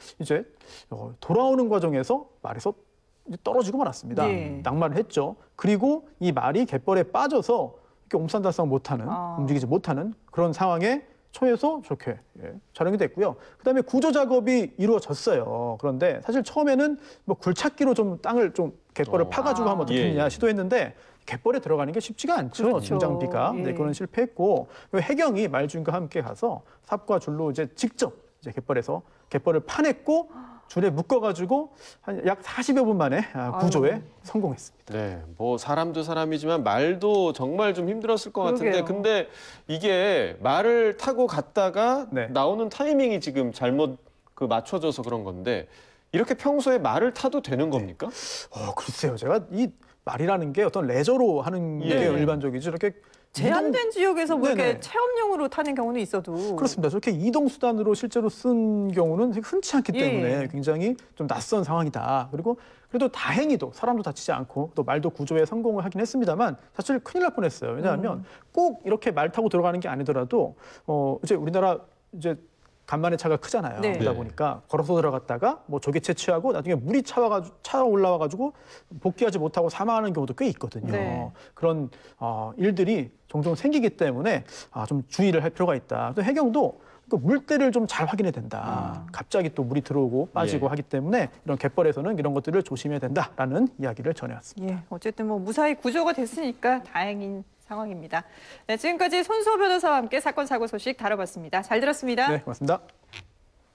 이제 돌아오는 과정에서 말에서 떨어지고 말았습니다. 예. 낙마를 했죠. 그리고 이 말이 갯벌에 빠져서 이렇게 옴산달싹 못하는, 움직이지 못하는 그런 상황에 처해서 저렇게 촬영이 됐고요. 그다음에 구조 작업이 이루어졌어요. 그런데 사실 처음에는 뭐 굴착기로 좀 땅을 좀 갯벌을 파가지고 하면 어떻겠느냐 예. 시도했는데 갯벌에 들어가는 게 쉽지가 않죠. 그렇죠. 중장비가. 예. 네, 그건 실패했고 해경이 말주인과 함께 가서 삽과 줄로 이제 직접 이제 갯벌을 파냈고 줄에 묶어가지고 한 약 40여 분 만에 구조에 성공했습니다. 네, 뭐 사람도 사람이지만 말도 정말 좀 힘들었을 것 그러게요. 같은데 근데 이게 말을 타고 갔다가 네. 나오는 타이밍이 지금 잘못 맞춰져서 그런 건데 이렇게 평소에 말을 타도 되는 겁니까? 글쎄요. 제가 이 말이라는 게 어떤 레저로 하는 게 예. 일반적이죠. 이렇게 제한된 지역에서 뭐 이렇게 네네. 체험용으로 타는 경우는 있어도 그렇습니다. 저렇게 이동 수단으로 실제로 쓴 경우는 흔치 않기 예. 때문에 굉장히 좀 낯선 상황이다. 그리고 그래도 다행히도 사람도 다치지 않고 또 말도 구조에 성공을 하긴 했습니다만 사실 큰일 날 뻔했어요. 왜냐하면 꼭 이렇게 말 타고 들어가는 게 아니더라도 이제 우리나라 이제 간만에 차가 크잖아요. 네. 그러다 보니까 걸어서 들어갔다가 뭐 조개 채취하고 나중에 물이 차 올라와가지고 복귀하지 못하고 사망하는 경우도 꽤 있거든요. 네. 그런 일들이 종종 생기기 때문에 좀 주의를 할 필요가 있다. 또 해경도 그 물때를 좀 잘 확인해야 된다. 갑자기 또 물이 들어오고 빠지고 예. 하기 때문에 이런 갯벌에서는 이런 것들을 조심해야 된다라는 이야기를 전해왔습니다. 예, 어쨌든 뭐 무사히 구조가 됐으니까 다행인 상황입니다. 네, 지금까지 손수호 변호사와 함께 사건 사고 소식 다뤄봤습니다. 잘 들었습니다. 네, 고맙습니다.